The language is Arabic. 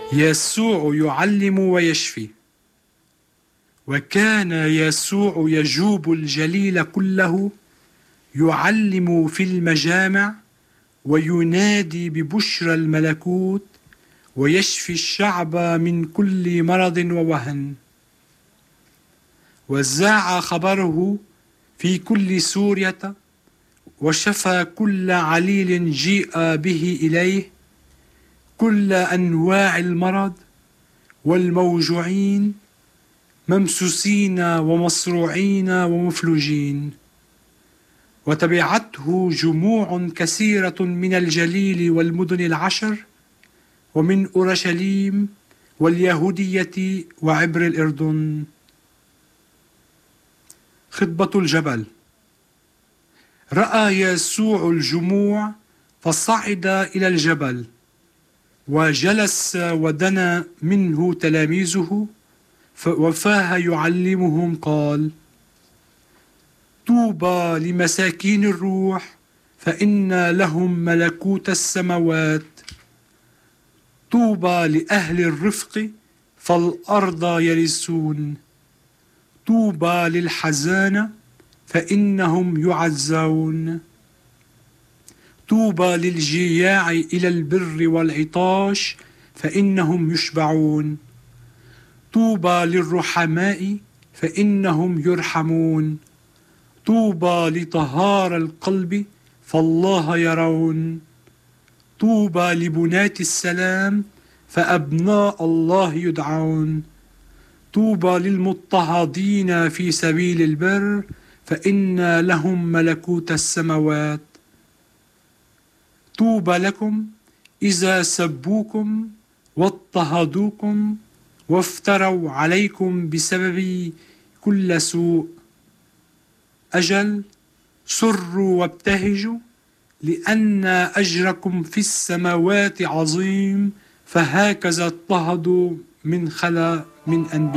يسوع يعلم ويشفي. وكان يسوع يجوب الجليل كله، يعلم في المجامع وينادي ببشرى الملكوت، ويشفي الشعب من كل مرض ووهن. وزاع خبره في كل سورية، وشفى كل عليل جيء به إليه، كل أنواع المرض والموجوعين، ممسوسين ومصروعين ومفلوجين. وتبعته جموع كثيرة من الجليل والمدن العشر، ومن أورشليم واليهودية وعبر الأردن. خطبة الجبل. رأى يسوع الجموع فصعد إلى الجبل، وجلس ودنا منه تلاميذه، وفاه يعلمهم قال: طوبى لمساكين الروح، فإن لهم ملكوت السماوات. طوبى لأهل الرفق، فالأرض يرثون. طوبى للحزانة، فإنهم يعزون. طوبى للجياع إلى البر والعطاش، فإنهم يشبعون. طوبى للرحماء، فإنهم يرحمون. طوبى لطهار القلب، فالله يرون. طوبى لبنات السلام، فأبناء الله يدعون. طوبى للمضطهدين في سبيل البر، فإن لهم ملكوت السماوات. طوبى لكم إذا سبوكم واضطهدوكم وافتروا عليكم بسبب كل سوء. أجل سروا وابتهجوا، لأن أجركم في السماوات عظيم، فهكذا اضطهدوا من خلا من أنبياء